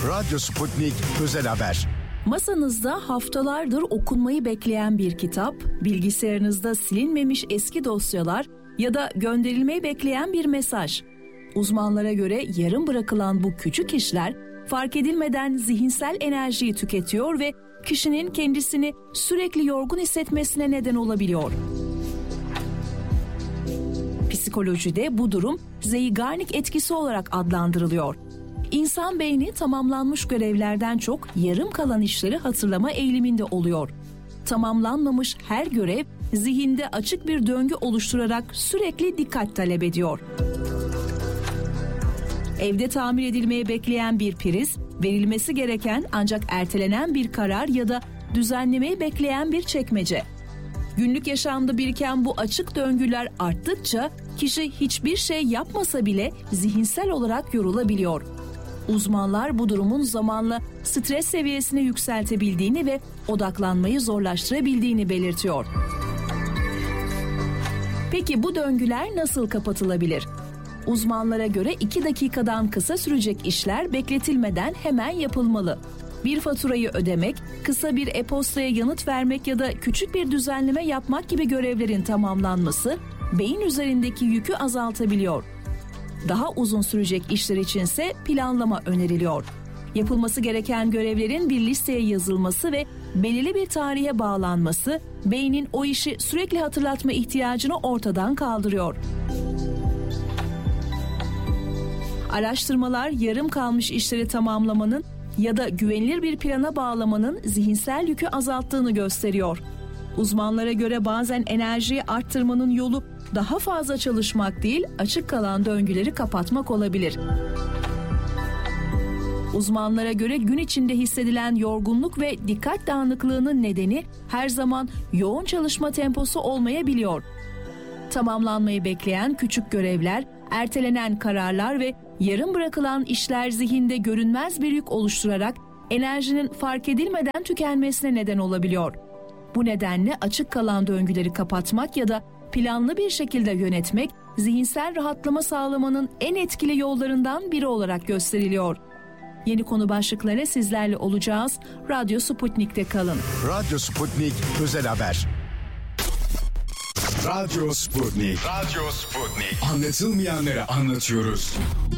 Radyo Sputnik Özel Haber. Masanızda haftalardır okunmayı bekleyen bir kitap, bilgisayarınızda silinmemiş eski dosyalar ya da gönderilmeyi bekleyen bir mesaj. Uzmanlara göre yarım bırakılan bu küçük işler fark edilmeden zihinsel enerjiyi tüketiyor ve kişinin kendisini sürekli yorgun hissetmesine neden olabiliyor. Psikolojide bu durum Zeigarnik etkisi olarak adlandırılıyor. İnsan beyni tamamlanmış görevlerden çok yarım kalan işleri hatırlama eğiliminde oluyor. Tamamlanmamış her görev zihinde açık bir döngü oluşturarak sürekli dikkat talep ediyor. Evde tamir edilmeye bekleyen bir priz, verilmesi gereken ancak ertelenen bir karar ya da düzenlemeyi bekleyen bir çekmece. Günlük yaşamda biriken bu açık döngüler arttıkça kişi hiçbir şey yapmasa bile zihinsel olarak yorulabiliyor. Uzmanlar bu durumun zamanla stres seviyesini yükseltebildiğini ve odaklanmayı zorlaştırabildiğini belirtiyor. Peki bu döngüler nasıl kapatılabilir? Uzmanlara göre 2 dakikadan kısa sürecek işler bekletilmeden hemen yapılmalı. Bir faturayı ödemek, kısa bir e-postaya yanıt vermek ya da küçük bir düzenleme yapmak gibi görevlerin tamamlanması beyin üzerindeki yükü azaltabiliyor. Daha uzun sürecek işler içinse planlama öneriliyor. Yapılması gereken görevlerin bir listeye yazılması ve belirli bir tarihe bağlanması, beynin o işi sürekli hatırlatma ihtiyacını ortadan kaldırıyor. Araştırmalar yarım kalmış işleri tamamlamanın ya da güvenilir bir plana bağlamanın zihinsel yükü azalttığını gösteriyor. Uzmanlara göre bazen enerjiyi arttırmanın yolu daha fazla çalışmak değil, açık kalan döngüleri kapatmak olabilir. Uzmanlara göre gün içinde hissedilen yorgunluk ve dikkat dağınıklığının nedeni her zaman yoğun çalışma temposu olmayabiliyor. Tamamlanmayı bekleyen küçük görevler, ertelenen kararlar ve yarım bırakılan işler zihinde görünmez bir yük oluşturarak enerjinin fark edilmeden tükenmesine neden olabiliyor. Bu nedenle açık kalan döngüleri kapatmak ya da planlı bir şekilde yönetmek, zihinsel rahatlama sağlamanın en etkili yollarından biri olarak gösteriliyor. Yeni konu başlıklarıyla sizlerle olacağız. Radyo Sputnik'te kalın. Radyo Sputnik Özel Haber. Radyo Sputnik. Radyo Sputnik. Anlatılmayanları anlatıyoruz.